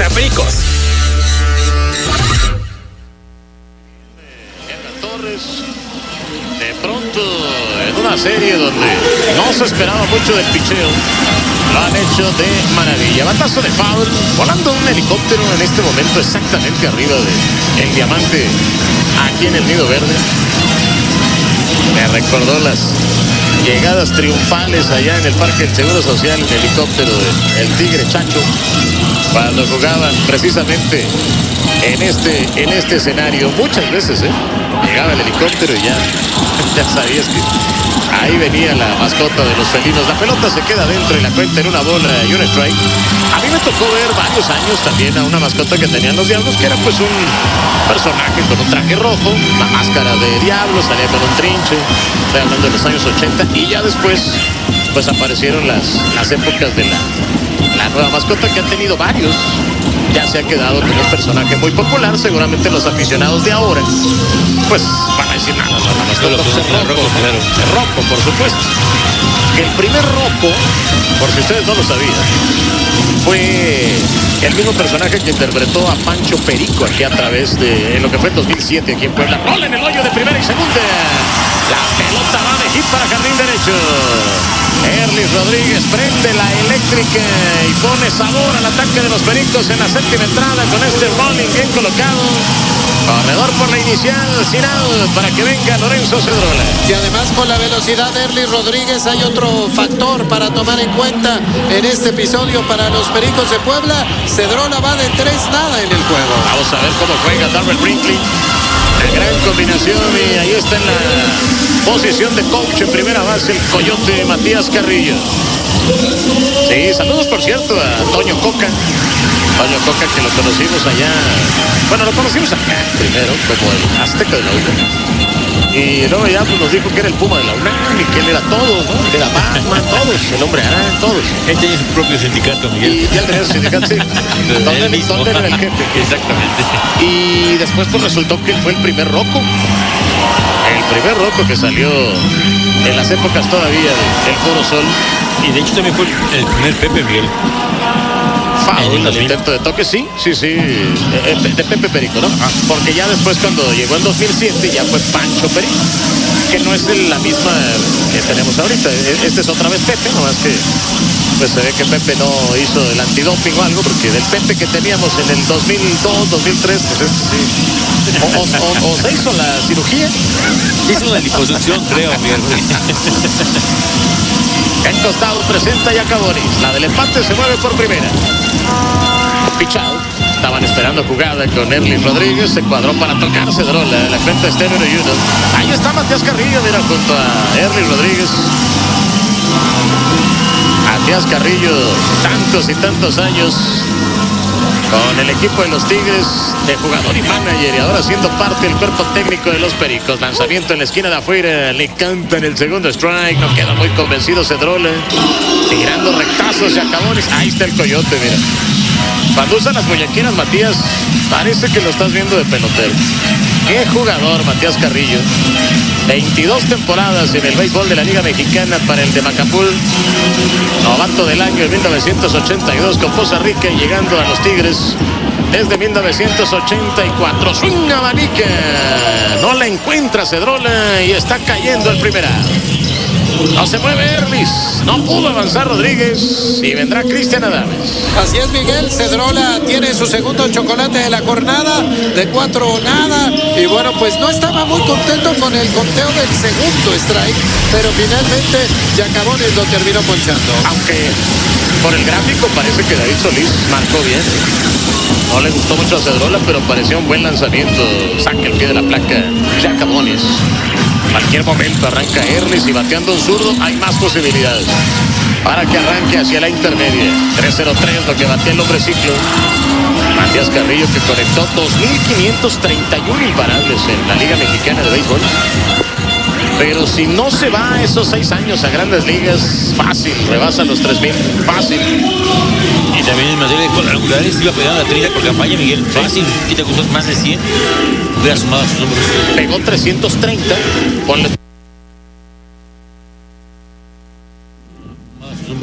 Extra Pericos. De pronto, en una serie donde no se esperaba mucho del picheo, lo han hecho de maravilla. Batazo de foul, volando un helicóptero en este momento exactamente arriba del diamante, aquí en el Nido Verde. Me recordó las llegadas triunfales allá en el Parque del Seguro Social en helicóptero del Tigre Chacho, cuando jugaban precisamente en este escenario. Muchas veces, llegaba el helicóptero y ya sabías que ahí venía la mascota de los felinos. La pelota se queda adentro y la cuenta en una bola y un strike. A mí me tocó ver varios años también a una mascota que tenían los Diablos, que era pues un personaje con un traje rojo, una máscara de diablo, salía con un trinche. Estoy hablando de los años 80, y ya después pues aparecieron las épocas de la nueva mascota, que han tenido varios. Ya se ha quedado como un personaje muy popular. Seguramente los aficionados de ahora pues van a decir nada, la mascota es Rocco, por supuesto. El primer Rocco, por si ustedes no lo sabían, fue el mismo personaje que interpretó a Pancho Perico aquí a través de lo que fue en 2007 aquí en Puebla. Rola en el hoyo de primera y segunda. La pelota va de hit para jardín derecho. Erlis Rodríguez prende la eléctrica y pone sabor al ataque de los Pericos en la séptima entrada con este rolling bien colocado. Corredor por la inicial, sin out, para que venga Lorenzo Cedrola. Y además con la velocidad de Erlis Rodríguez hay otro factor para tomar en cuenta en este episodio para los Pericos de Puebla. Cedrola va de 3-0 en el juego. Vamos a ver cómo juega Darrell Brinkley. La gran combinación, y ahí está en la posición de coach en primera base el coyote Matías Carrillo. Sí, saludos por cierto a Toño Coca. Toño Coca, que lo conocimos allá. Bueno, lo conocimos acá primero como el Azteca de la UNAM. Y luego ya pues, nos dijo que era el Puma de la UNAM y que él era todo, ¿no? Que era Batman, todos, el hombre araña, todos. Él tenía su propio sindicato, Miguel. Y ya tenía su sindicato, sí. ¿Dónde era el jefe? Exactamente. Y después pues resultó que él fue el primer Rocco. El primer Rocco que salió en las épocas todavía del Foro Sol. Y de hecho también fue el primer Pepe, Miguel. Foul, el intento de toque, sí, de Pepe Perico, ¿no? Porque ya después cuando llegó en 2007 ya fue Pancho Perico, que no es la misma que tenemos ahorita. Este es otra vez Pepe, nomás que pues se ve que Pepe no hizo el antidoping o algo, porque del Pepe que teníamos en el 2002, 2003, pues este sí. O se hizo la cirugía. Hizo la liposucción, creo, Miguel. En costado presenta Yacabonis. La del empate se mueve por primera. Pichado. Estaban esperando jugada con Erlis Rodríguez. Se cuadró para tocar Cedrola. La cuenta es 0-1. Ahí está Matías Carrillo, mira, junto a Erlis Rodríguez. Matías Carrillo, tantos y tantos años con el equipo de los Tigres, de jugador y manager, y ahora siendo parte del cuerpo técnico de los Pericos. Lanzamiento en la esquina de afuera, le cantan el segundo strike, no queda muy convencido Cedrola, tirando rectazos y acabones. Ahí está el coyote, mira. Cuando usa las muñequinas Matías, parece que lo estás viendo de pelotero. Qué jugador Matías Carrillo. 22 temporadas en el béisbol de la Liga Mexicana para el de Macapul. Novato del año en 1982 con Poza Rica, y llegando a los Tigres desde 1984. Swing abanica. No la encuentra Cedrola y está cayendo el primer out. No se mueve Erlis, no pudo avanzar Rodríguez y vendrá Cristian Adames. Así es, Miguel. Cedrola tiene su segundo chocolate de la jornada, de 4-0. Y bueno, pues no estaba muy contento con el conteo del segundo strike, pero finalmente Yacabones lo terminó ponchando. Aunque por el gráfico parece que David Solís marcó bien. No le gustó mucho a Cedrola, pero parecía un buen lanzamiento. Saca el pie de la placa Yacabones. Cualquier momento arranca Erlis y bateando un zurdo hay más posibilidades para que arranque hacia la intermedia. 3-0-3 lo que batea el hombre ciclo. Matías Carrillo, que conectó 2.531 imparables en la Liga Mexicana de Béisbol. Pero si no se va a esos 6 años a Grandes Ligas, fácil, rebasa los 3.000, fácil. Y también en materia de cuadrangulares iba pegando a 30 por campaña, Miguel. Fácil, y te costó más de 100. Hubiera sumado sus números. Pegó 330, ponle